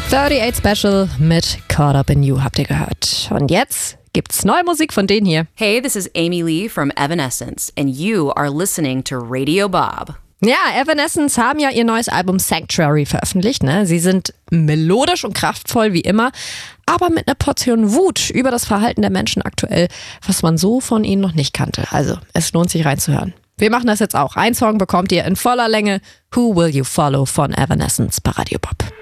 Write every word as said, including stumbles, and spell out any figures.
achtundachtzig Special mit Caught Up in You habt ihr gehört. Und jetzt gibt's neue Musik von denen hier. Hey, this is Amy Lee from Evanescence and you are listening to Radio Bob. Ja, Evanescence haben ja ihr neues Album Sanctuary veröffentlicht. Ne? Sie sind melodisch und kraftvoll wie immer, aber mit einer Portion Wut über das Verhalten der Menschen aktuell, was man so von ihnen noch nicht kannte. Also, es lohnt sich reinzuhören. Wir machen das jetzt auch. Ein Song bekommt ihr in voller Länge. Who Will You Follow von Evanescence bei Radio Bob.